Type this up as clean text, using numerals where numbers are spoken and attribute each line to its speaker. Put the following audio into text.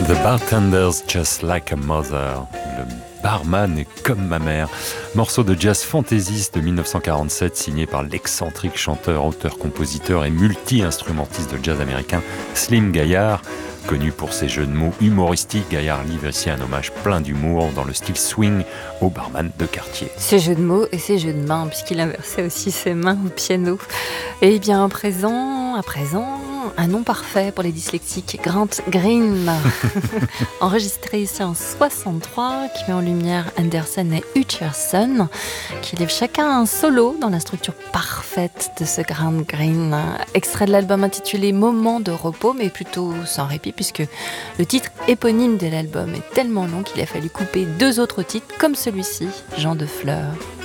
Speaker 1: The bartender's just like a mother. Le barman est comme ma mère. Morceau de jazz fantaisiste de 1947 signé par l'excentrique chanteur, auteur, compositeur et multi-instrumentiste de jazz américain Slim Gaillard. Connu pour ses jeux de mots humoristiques, Gaillard livre ici un hommage plein d'humour dans le style swing au barman de quartier.
Speaker 2: Ses jeux de mots et ses jeux de mains, puisqu'il inversait aussi ses mains au piano. Et bien à présent, un nom parfait pour les dyslexiques, Grant Green, enregistré ici en 63, qui met en lumière Anderson et Hutcherson, qui livrent chacun un solo dans la structure parfaite de ce Grant Green. Extrait de l'album intitulé Moment de repos, mais plutôt sans répit, puisque le titre éponyme de l'album est tellement long qu'il a fallu couper 2 autres titres, comme celui-ci, Jean de Fleur.